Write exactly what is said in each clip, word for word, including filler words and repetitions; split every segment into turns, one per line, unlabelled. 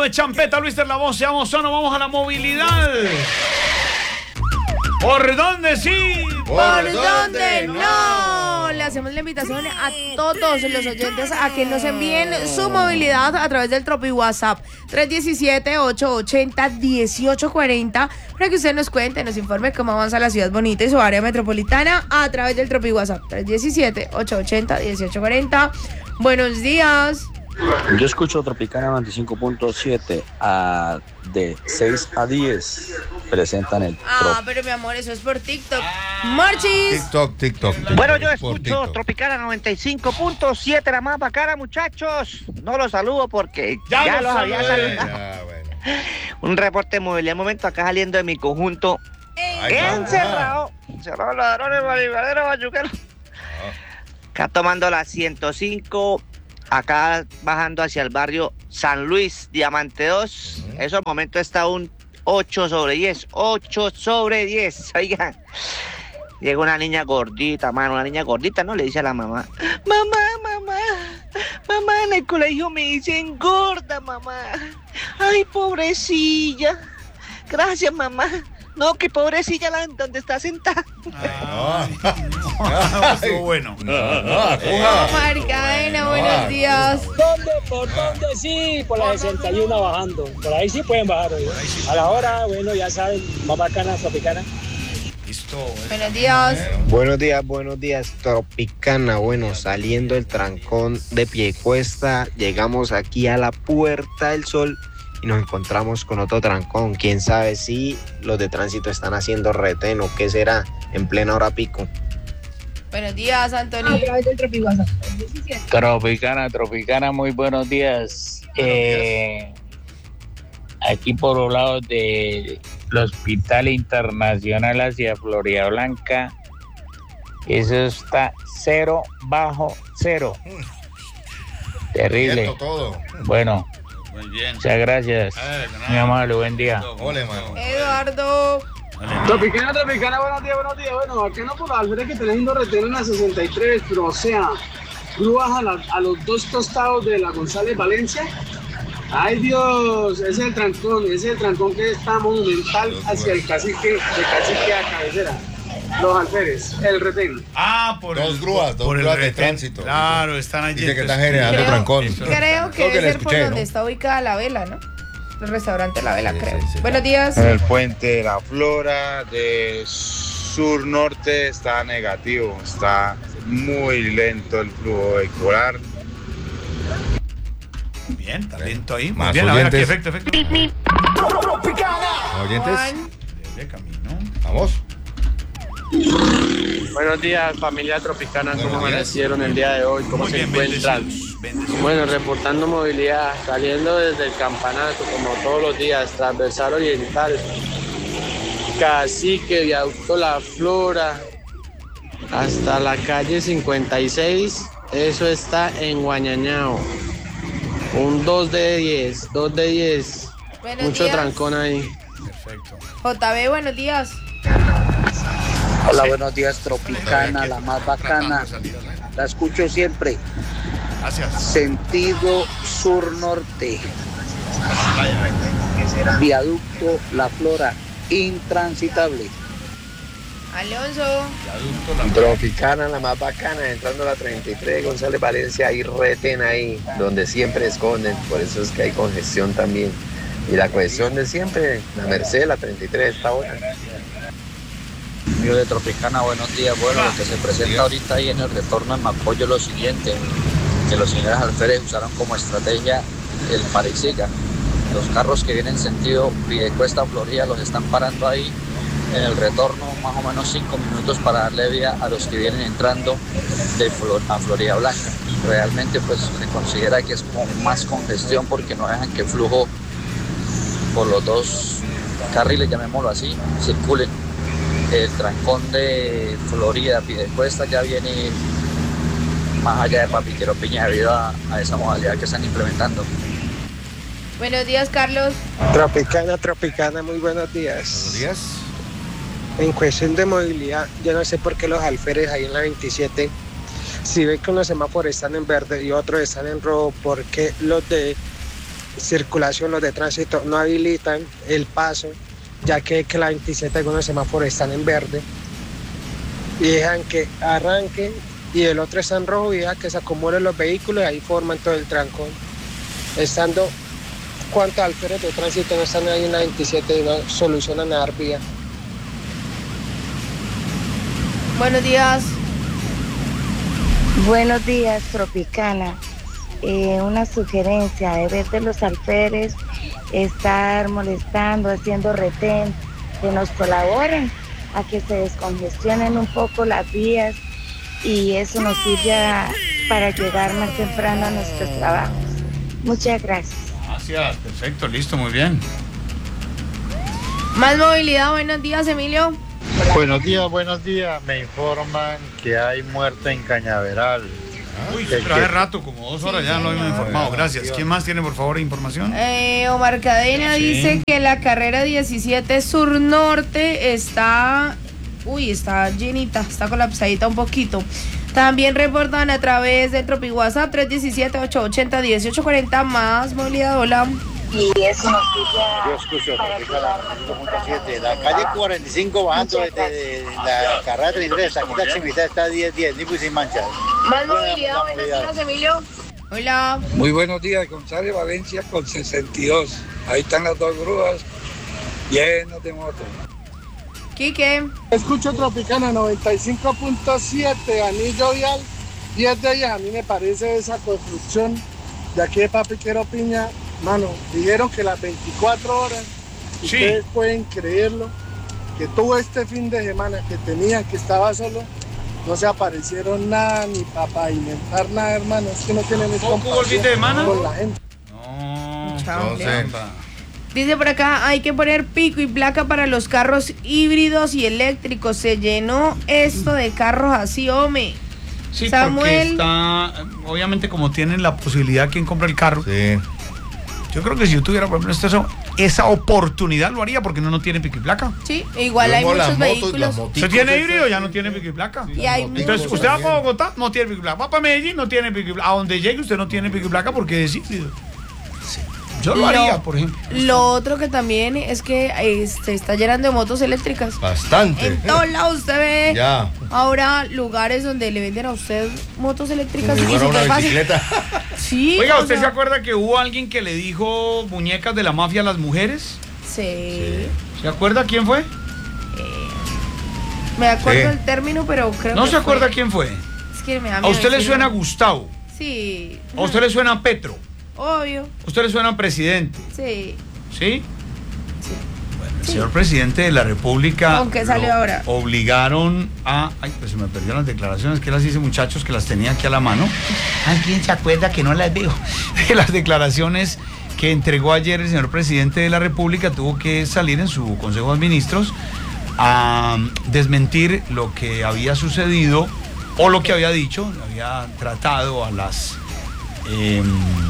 de champeta, Luis de la Voz, seamos solo, vamos a la movilidad. ¿Por dónde sí?
¿Por, ¿Por dónde no? no? Le hacemos la invitación a todos los oyentes a que nos envíen su movilidad a través del Tropi WhatsApp tres uno siete, ocho ocho cero, uno ocho cuatro cero para que usted nos cuente, nos informe cómo avanza la ciudad bonita y su área metropolitana a través del Tropi WhatsApp tres uno siete, ocho ocho cero, uno ocho cuatro cero. Buenos días.
Yo escucho Tropicana noventa y cinco punto siete a de seis a diez presentan el
Ah,
trop.
pero mi amor, eso es por TikTok. Marchis.
TikTok, TikTok, TikTok.
Bueno, yo escucho Tropicana noventa y cinco punto siete, la más bacana, muchachos. No los saludo porque ya, ya los había saludado. Ya, bueno. Un reporte de movilidad, momento acá saliendo de mi conjunto. Ay, encerrado. Encerrado, ladrones, marihuaneros, bayuqueros. Acá tomando la ciento cinco. Acá bajando hacia el barrio San Luis, Diamante dos. Uh-huh. Eso al momento está un ocho sobre diez. ocho sobre diez. Oigan. Llega una niña gordita, mano. Una niña gordita, ¿no? Le dice a la mamá: Mamá, mamá. Mamá, en el colegio me dicen gorda, mamá. Ay, pobrecilla. Gracias, mamá. No, que pobrecilla la donde está sentada.
Ah, no, estuvo bueno.
No, no, no, Marcaena, buenos días.
¿Dónde? ¿Por dónde sí? Por la sesenta y uno bajando. Por ahí sí pueden bajar hoy. A la hora, bueno, ya saben, más bacana, Tropicana.
Listo.
Buenos días.
Buenos días, buenos días, Tropicana. Bueno, saliendo el trancón de Piedecuesta, llegamos aquí a la Puerta del Sol y nos encontramos con otro trancón. Quién sabe si los de tránsito están haciendo retén o qué será en plena hora pico.
Buenos días, Antonio.
Tropicana, Tropicana, muy buenos días. Eh, aquí por los lados del Hospital Internacional hacia Florida Blanca, eso está cero bajo cero. Terrible.
Todo.
Bueno.
Muy bien.
Muchas gracias. Ay, muy amable, buen día.
Ole, mano.
Eduardo.
Tropicana, Tropicana, buenos días, buenos días. Bueno, aquí no por la alberca que tenés haciendo retén en la sesenta y tres, pero o sea, grúas a, la, a los dos tostados de la González Valencia. Ay Dios, ese es el trancón, ese es el trancón que está monumental hacia el cacique, el cacique a cabecera. Los alférez, el retén.
Ah, por
dos
el,
grúas, dos
por
grúas
el
de
retén.
tránsito.
Claro, están allí.
Dice que están generando
creo,
trancón.
Creo que
Creo
debe
que
ser
escuché,
por donde
¿no?
está ubicada la vela, ¿no? El restaurante La Vela,
Sí,
creo.
sí, sí.
Buenos días.
En el puente de la Flora de sur-norte está negativo, está muy lento el flujo vehicular.
Bien, talento ahí. Muy
Más
bien, a ver aquí,
oyentes.
efecto, efecto.
¿Oyentes?
Juan.
De camino.
Vamos.
Buenos días, familia Tropicana,
Buenos
¿cómo
días.
amanecieron el día de hoy? ¿Cómo
Muy
se
bien,
encuentran?
bendecidos, bendecidos.
Bueno, reportando movilidad, saliendo desde el campanato, como todos los días, transversal oriental, Cacique, Viaducto La Flora, hasta la calle cincuenta y seis, eso está en Guañañao. Un dos de diez, dos de diez,
Buenos
mucho
días.
trancón ahí.
Perfecto.
J B, buenos días.
Hola, buenos días, Tropicana, la más bacana. La escucho siempre.
Gracias.
Sentido sur-norte. Viaducto La Flora, intransitable.
Alonso.
Tropicana, la más bacana, entrando a la treinta y tres, González Valencia, hay retén ahí, donde siempre esconden, por eso es que hay congestión también. Y la cohesión de siempre, la Merced, la treinta y tres, está buena.
Amigo de Tropicana, buenos días. Bueno, lo que se presenta ahorita ahí en el retorno en Macoyo es lo siguiente, que los señores alférez usaron como estrategia el pare y siga. Los carros que vienen sentido Piedecuesta, Florida, los están parando ahí en el retorno más o menos cinco minutos para darle vía a los que vienen entrando de Flor a Florida Blanca. Realmente pues se considera que es como más congestión porque no dejan que el flujo por los dos carriles, llamémoslo así, circulen. El trancón de Florida, Piedecuesta, ya viene más allá de Papiquero Piña debido a, a esa modalidad que están implementando.
Buenos días, Carlos.
Tropicana, Tropicana, muy buenos días.
Buenos días.
En cuestión de movilidad, yo no sé por qué los alférez ahí en la veintisiete, si ven que unos semáforos están en verde y otros están en rojo, ¿por qué los de
circulación, los de tránsito no habilitan el paso, ya que, que la veintisiete algunos semáforos están en verde y dejan que arranquen y el otro está en rojo y deja que se acumulen los vehículos y ahí forman todo el trancón. Estando cuántos alférez de tránsito no están ahí en la veintisiete y no solucionan a dar vía.
Buenos días.
Buenos días, Tropicana. Eh, una sugerencia, de vez de los alférez estar molestando, haciendo retén, que nos colaboren a que se descongestionen un poco las vías y eso nos sirva para llegar más temprano a nuestros trabajos. Muchas gracias.
Gracias, perfecto, listo, muy bien.
Más movilidad, buenos días, Emilio.
Buenos días, buenos días. Me informan que hay muerte en Cañaveral.
Uy, pero hace rato, como dos horas ya lo hemos informado. Gracias. ¿Quién más tiene, por favor, información?
Eh, Omar Cadena
Sí.
dice que la carrera diecisiete Sur Norte está... Uy, está llenita, está colapsadita un poquito. También reportan a través del Tropi WhatsApp tres uno siete, ocho ocho cero, uno ocho cuatro cero. Más movilidad, hola.
Y eso nos
Yo escucho Tropicana cinco punto siete. La calle cuarenta y cinco bajando desde de, la carrera treinta y tres. Aquí la chimita está diez diez, limpio y sin manchas.
Más movilidad, buenos días, Emilio. Hola.
Muy buenos días, González Valencia con sesenta y dos. Ahí están las dos grúas llenas de motos.
Quique.
Escucho Tropicana noventa y cinco punto siete, anillo vial, diez de ellas. A mí me parece esa construcción de aquí de Papiquero Piña. Mano, dijeron que las veinticuatro horas,
Sí.
ustedes pueden creerlo, que todo este fin de semana que tenía, que estaba solo, no se aparecieron nada, ni para pavimentar nada, hermano. Es que no tienen ni
¿Poco hubo el fin de semana?
con la gente.
No,
Chao,
no sé.
Dice por acá, hay que poner pico y placa para los carros híbridos y eléctricos. Se llenó esto de carros así, hombre.
Sí, porque
Samuel.
está, obviamente como tienen la posibilidad quien compra el carro. Sí. Yo creo que si yo tuviera, por ejemplo, esa, esa oportunidad lo haría porque no, no tiene pico y placa.
Sí, igual hay muchos vehículos.
¿Usted tiene híbrido? Ya no tiene pico y placa.
Y hay
Entonces,
muchos.
usted va para Bogotá, no tiene pico y placa. Va para Medellín, no tiene pico y placa. A donde llegue usted no tiene pico y placa porque es híbrido. Yo lo haría, por ejemplo.
Lo otro que también es que eh, se está llenando de motos eléctricas.
Bastante.
En todos lados usted ve
Ya.
ahora lugares donde le venden a usted motos eléctricas
Como
y
si fuera
súper
una
fácil.
bicicleta.
Sí.
Oiga,
o
¿usted
sea,
se acuerda que hubo alguien que le dijo muñecas de la mafia a las mujeres?
Sí.
¿Se acuerda quién fue?
Me acuerdo
Sí.
el término, pero creo
¿No
que
se acuerda
fue-
quién fue?
Es que me da
¿A
miedo
usted le
decirlo.
suena Gustavo?
Sí.
¿A usted le suena Petro?
Obvio.
¿A usted le suena presidente?
Sí.
¿Sí? Bueno, el señor presidente de la República.
¿Con qué salió
lo
ahora?
Obligaron a. Ay, pues se me perdieron las declaraciones que las hice, muchachos, que las tenía aquí a la mano. ¿Alguien se acuerda que no las veo? De las declaraciones que entregó ayer el señor presidente de la República, tuvo que salir en su Consejo de Ministros a desmentir lo que había sucedido o lo que había dicho, había tratado a las. Eh,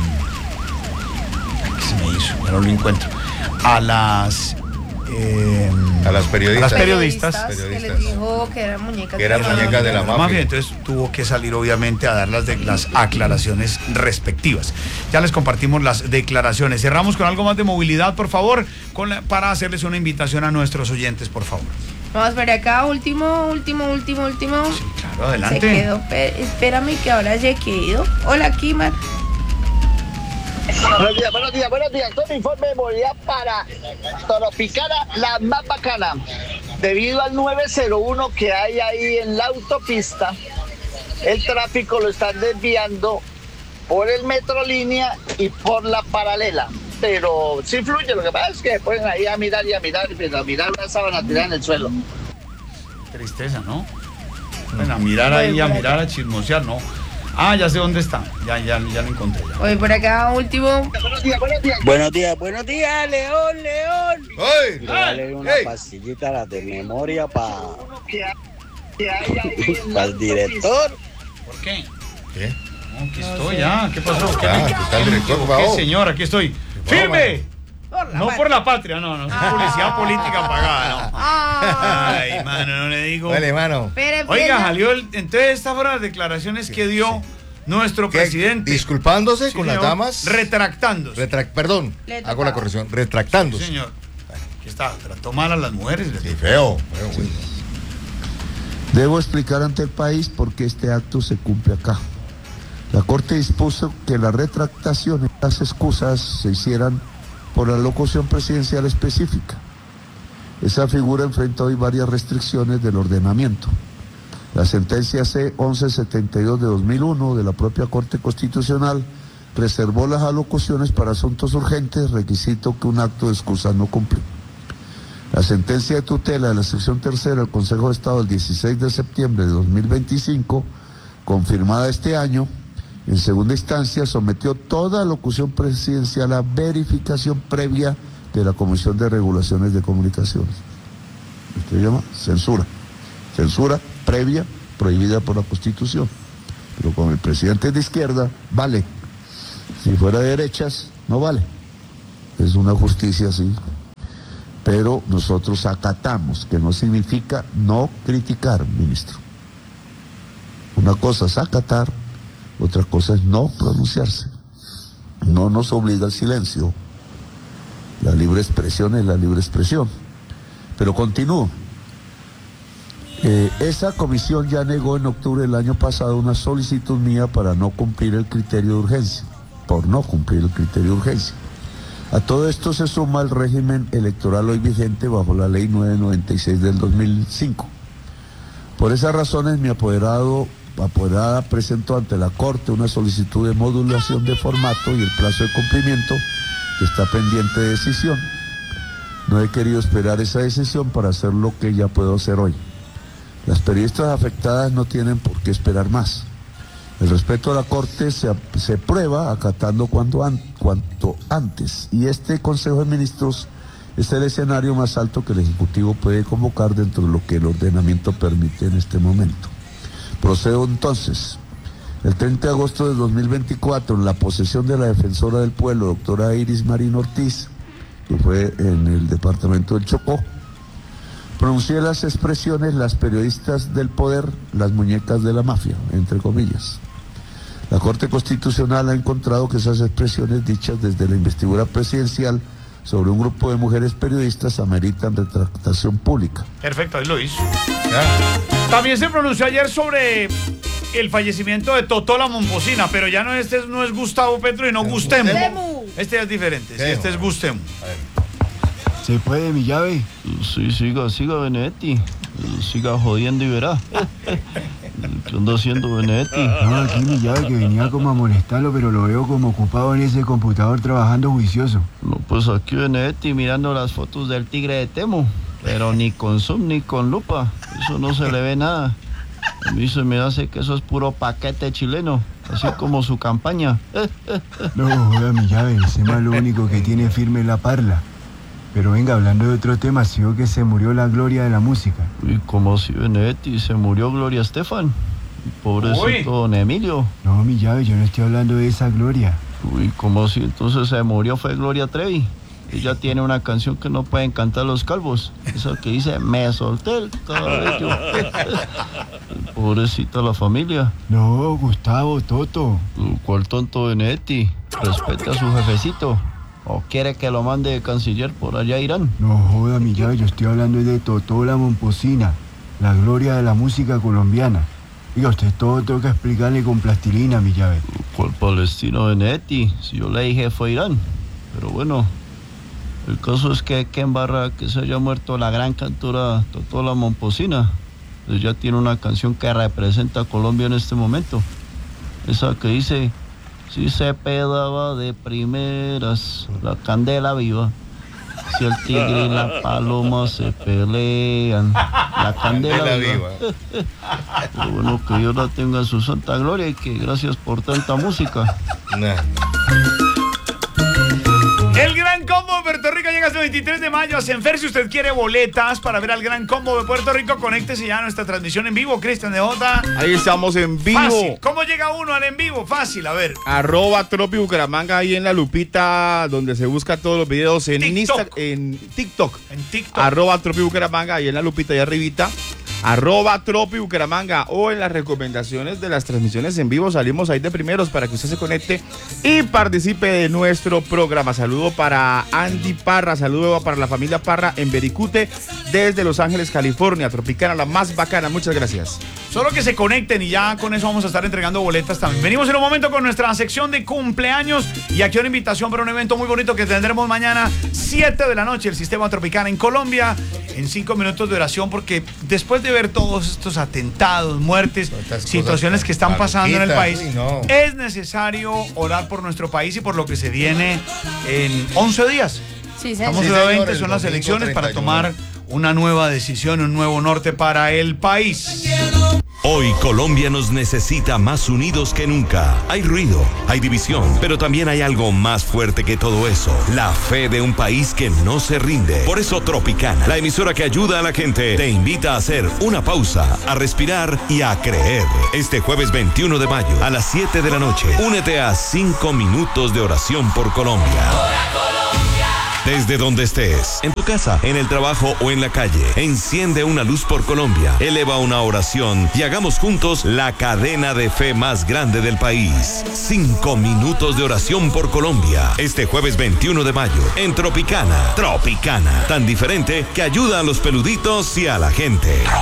¿Qué se me hizo? Ya no lo encuentro. A las. Eh,
A las periodistas.
A las periodistas.
Que les dijo que eran muñecas.
Que eran muñecas de la mafia.
Entonces tuvo que salir obviamente a dar las, de, las aclaraciones respectivas. Ya les compartimos las declaraciones. Cerramos con algo más de movilidad, por favor, con la- para hacerles una invitación a nuestros oyentes, por favor.
Vamos a ver acá, último, último, último, último. Sí,
claro, adelante.
Se quedó. Pe- Espérame que ahora ya he quedado. Hola, Kimar.
Buenos días, buenos días, buenos días. Todo mi informe de movilidad para Tropicana, la más bacana. Debido al nueve cero uno que hay ahí en la autopista, el tráfico lo están desviando por el Metrolínea y por la paralela. Pero sí fluye, lo que pasa es que se ponen ahí a mirar y a mirar y a mirar una sábana tirada en el suelo.
Tristeza, ¿no? Bueno, a mirar ahí, a mirar, a chismosear, ¿no? Ah, ya sé dónde está. Ya, ya, ya lo encontré. Ya.
Hoy por acá, último.
Buenos días, buenos días.
Buenos días, buenos días, León, León.
¡Ay!
Dale una pastillita, la de memoria para el director.
¿Por qué?
¿Qué?
No, aquí estoy ya. ¿Qué pasó? ¿Qué,
Ah,
me-
aquí está el
qué me
director,
equivoqué,
por favor.
señor? Aquí estoy. ¡Firme! No por la patria, no, no. Es publicidad política pagada, no. Ay, mano, no le digo.
Dale, mano.
Espere,
Oiga,
espere.
salió el, entonces estas fueron las declaraciones que dio nuestro
¿Qué?
Presidente.
Disculpándose
Sí,
con
señor.
las damas.
Retractándose.
Retrac- perdón,
Le
hago
tocaba.
la corrección. Retractándose.
Sí, señor. Aquí está, trató mal a las mujeres.
Sí, feo. feo
Sí.
Debo explicar ante el país por qué este acto se cumple acá. La Corte dispuso que las retractaciones, las excusas se hicieran por la locución presidencial específica. Esa figura enfrenta hoy varias restricciones del ordenamiento. La sentencia C once setenta y dos de dos mil uno de la propia Corte Constitucional reservó las alocuciones para asuntos urgentes, requisito que un acto de excusa no cumple. La sentencia de tutela de la sección tercera del Consejo de Estado del dieciséis de septiembre de dos mil veinticinco, confirmada este año, en segunda instancia sometió toda locución presidencial a verificación previa de la Comisión de Regulaciones de Comunicaciones. ¿Esto se llama? Censura. Censura previa prohibida por la Constitución. Pero como el presidente es de izquierda, vale. Si fuera de derechas, no vale. Es una justicia así. Pero nosotros acatamos, que no significa no criticar, ministro. Una cosa es acatar, otra cosa es no pronunciarse. No nos obliga al silencio. La libre expresión es la libre expresión. Pero continúo. Eh, esa comisión ya negó en octubre del año pasado una solicitud mía para no cumplir el criterio de urgencia, por no cumplir el criterio de urgencia. A todo esto se suma el régimen electoral hoy vigente bajo la ley novecientos noventa y seis del dos mil cinco. Por esas razones mi apoderado, apoderada presentó ante la Corte una solicitud de modulación de formato y el plazo de cumplimiento está pendiente de decisión. No he querido esperar esa decisión para hacer lo que ya puedo hacer hoy. Las periodistas afectadas no tienen por qué esperar más. El respeto a la Corte se, se prueba acatando cuanto, an, cuanto antes. Y este Consejo de Ministros es el escenario más alto que el Ejecutivo puede convocar dentro de lo que el ordenamiento permite en este momento. Procedo entonces. El treinta de agosto de dos mil veinticuatro, en la posesión de la defensora del pueblo, doctora Iris Marín Ortiz, que fue en el departamento del Chocó, pronuncié las expresiones "las periodistas del poder, las muñecas de la mafia", entre comillas. La Corte Constitucional ha encontrado que esas expresiones dichas desde la investidura presidencial sobre un grupo de mujeres periodistas ameritan retractación pública.
Perfecto, ahí lo hizo. Ya. También se pronunció ayer sobre el fallecimiento de Totó la Momposina, pero ya no este no es Gustavo Petro y no Gustemo.
Gustemo.
Este es diferente, sí, este es Gustemo.
¿Se puede, mi llave? Sí, siga, siga, Benedetti. Siga jodiendo y verá. ¿Qué anda haciendo, Benedetti?
No, aquí mi llave, que venía como a molestarlo, pero lo veo como ocupado en ese computador trabajando juicioso.
No, pues aquí, Benedetti, mirando las fotos del tigre de Temo. Pero ni con zoom ni con lupa. Eso no se le ve nada. A mí se me hace que eso es puro paquete chileno. Así como su campaña.
No, joda, mi llave, ese más lo único que tiene firme es la parla. Pero venga, hablando de otro tema, ¿sí vio que se murió la gloria de la música?
Uy, ¿cómo así, Benedetti? ¿Se murió Gloria Estefan? Pobrecito Uy. Don Emilio.
No, mi llave, yo no estoy hablando de esa Gloria.
Uy, ¿cómo así? Entonces se murió fue Gloria Trevi. Ella tiene una canción que no pueden cantar los calvos. Esa que dice, me solté el cabello. Pobrecita la familia.
No, Gustavo, Toto.
¿Cuál tonto, Benedetti? Respeta a su jefecito. ¿O quiere que lo mande de canciller por allá a Irán?
No joda, mi llave, yo estoy hablando de Totó la Momposina, la gloria de la música colombiana. Diga, usted todo tengo que explicarle con plastilina, mi llave.
¿Cuál palestino, Benedetti? Si yo le dije fue Irán. Pero bueno, el caso es que que embarra que se haya muerto la gran cantora Totó la Momposina. Ella tiene una canción que representa a Colombia en este momento. Esa que dice... Si se pedaba de primeras la candela viva, si el tigre y la paloma se pelean, la candela, candela viva. viva. Pero bueno, que Dios la tenga en su santa gloria y que gracias por tanta música.
Nah. El Gran Combo de Puerto Rico llega hasta el veintitrés de mayo a Senfer. Si usted quiere boletas para ver al Gran Combo de Puerto Rico, conéctese ya a nuestra transmisión en vivo, Cristian de Jota.
Ahí estamos en vivo.
Fácil. ¿Cómo llega uno al en vivo? Fácil, a ver.
Arroba Tropi Bucaramanga ahí en la lupita donde se busca todos los videos en
TikTok.
Insta, en TikTok.
En TikTok.
Arroba Tropi Bucaramanga ahí en la lupita y arribita. arroba Tropi Bucaramanga, o en las recomendaciones de las transmisiones en vivo salimos ahí de primeros para que usted se conecte y participe de nuestro programa. Saludo para Andy Parra, saludo para la familia Parra en Bericute desde Los Ángeles, California. Tropicana, la más bacana, muchas gracias.
Solo que se conecten y ya con eso vamos a estar entregando boletas también. Venimos en un momento con nuestra sección de cumpleaños y aquí una invitación para un evento muy bonito que tendremos mañana, siete de la noche, el Sistema Tropicana en Colombia, en cinco minutos de oración, porque después de ver todos estos atentados, muertes, situaciones que están pasando en el país,
uy, no.
es necesario orar por nuestro país y por lo que se viene en once días.
Sí, señor.
Estamos
Sí,
nuevamente,
señor,
son
el
las
domingo
elecciones para
treinta y uno.
tomar una nueva decisión, un nuevo norte para el país.
Hoy Colombia nos necesita más unidos que nunca. Hay ruido, hay división, pero también hay algo más fuerte que todo eso: la fe de un país que no se rinde. Por eso Tropicana, la emisora que ayuda a la gente, te invita a hacer una pausa, a respirar y a creer. Este jueves veintiuno de mayo a las siete de la noche, únete a cinco minutos de oración por Colombia. Desde donde estés, en tu casa, en el trabajo o en la calle, enciende una luz por Colombia, eleva una oración y hagamos juntos la cadena de fe más grande del país. Cinco minutos de oración por Colombia, este jueves veintiuno de mayo, en Tropicana. Tropicana, tan diferente que ayuda a los peluditos y a la gente.